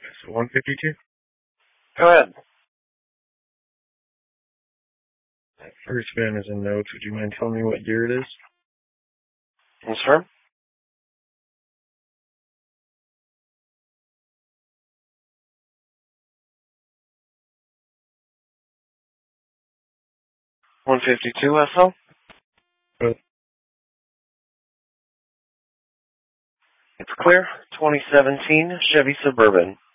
So 152? Go ahead. That first VIN is in notes. Would you mind telling me what year it is? Yes, sir. $152 SL. It's clear. 2017 Chevy Suburban.